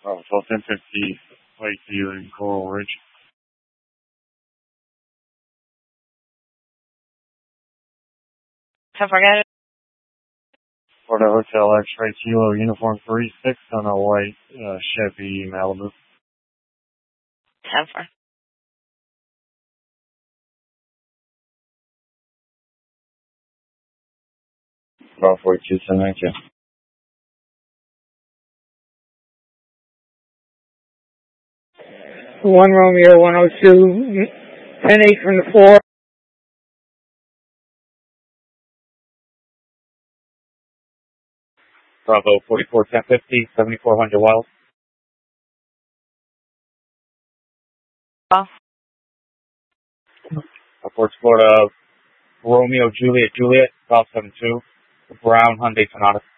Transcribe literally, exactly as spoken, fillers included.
Oh, twelve ten fifty, Lakeview in Coral Ridge. Have forgot it. Florida Hotel X-Ray Kilo Uniform three six on a white uh, Chevy Malibu. Have for. About forty-two, thank you. one Romeo one oh two, ten eight from the floor. Bravo forty-four ten fifty, seventy-four hundred Wild. Oh. Airports Florida Romeo Juliet Juliet, five seven two, Brown Hyundai Sonata.